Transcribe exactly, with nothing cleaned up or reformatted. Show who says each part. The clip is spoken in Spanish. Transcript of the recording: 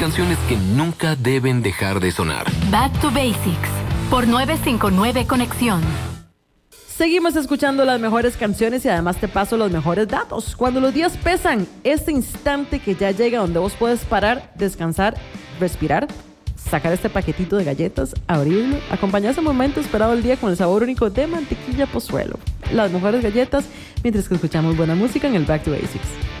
Speaker 1: canciones que nunca deben dejar de sonar.
Speaker 2: Back to Basics, por nueve cinco nueve Conexión.
Speaker 3: Seguimos escuchando las mejores canciones y además te paso los mejores datos. Cuando los días pesan, este instante que ya llega donde vos puedes parar, descansar, respirar, sacar este paquetito de galletas, abrirlo, acompañar ese momento esperado del día con el sabor único de mantequilla Pozuelo. Las mejores galletas mientras que escuchamos buena música en el Back to Basics.